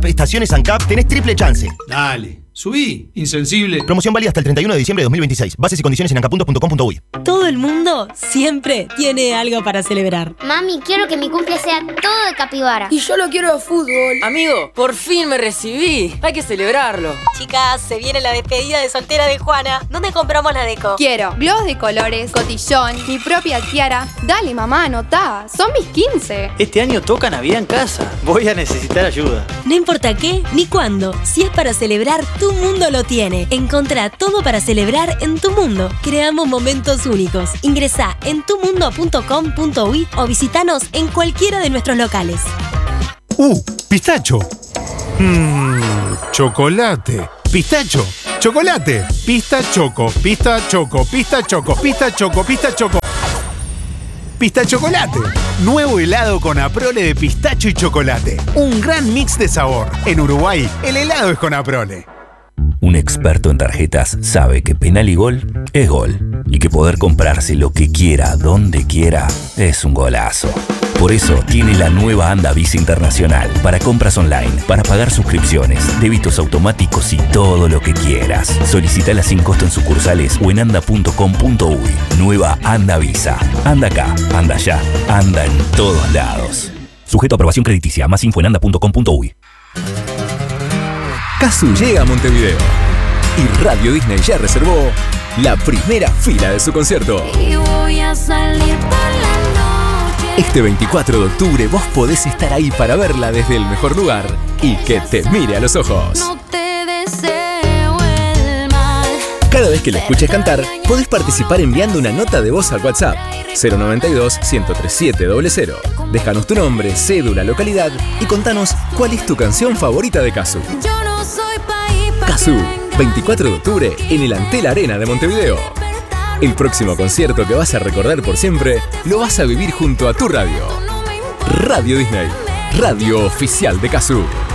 estaciones ANCAP tenés triple chance. Dale, subí, insensible. Promoción válida hasta el 31 de diciembre de 2026. Bases y condiciones en ancapuntos.com.uy. Todo el mundo siempre tiene algo para celebrar. Mami, quiero que mi cumple sea todo de capibara. Y yo lo quiero de fútbol. Amigo, por fin me recibí. Hay que celebrarlo. Chicas, se viene la despedida de soltera de Juana. ¿Dónde compramos la deco? Quiero globos de colores, cotillón, mi propia tiara. Dale, mamá, anotá. Son mis 15. Este año toca Navidad en casa. Voy a necesitar ayuda. No importa qué ni cuándo. Si es para celebrar, Tu Mundo lo tiene. Encontrá todo para celebrar en Tu Mundo. Creamos momentos únicos. Ingresá en tumundo.com.uy o visitanos en cualquiera de nuestros locales. Pistacho. Chocolate. Pistacho. Chocolate. Pista choco. Pista choco. Pista choco. Pista choco. Pista choco. Pista Chocolate. Nuevo helado con Aprole de pistacho y chocolate. Un gran mix de sabor. En Uruguay, el helado es con Aprole. Un experto en tarjetas sabe que penal y gol es gol. Y que poder comprarse lo que quiera, donde quiera, es un golazo. Por eso tiene la nueva Anda Visa Internacional para compras online, para pagar suscripciones, débitos automáticos y todo lo que quieras. Solicítala sin costo en sucursales o en anda.com.uy. Nueva Anda Visa. Anda acá, anda allá, anda en todos lados. Sujeto a aprobación crediticia. Más info en anda.com.uy. Cazzu llega a Montevideo y Radio Disney ya reservó la primera fila de su concierto. Y voy a salir por la noche. Este 24 de octubre vos podés estar ahí para verla desde el mejor lugar y que te mire a los ojos. No te deseo el mal. Cada vez que la escuches cantar, podés participar enviando una nota de voz al WhatsApp 092-103700. Déjanos tu nombre, cédula, localidad y contanos cuál es tu canción favorita de Cazzu. Yo no soy país pa' Cazzu, 24 de octubre en el Antel Arena de Montevideo. El próximo concierto que vas a recordar por siempre lo vas a vivir junto a tu radio. Radio Disney, radio oficial de Cazzu.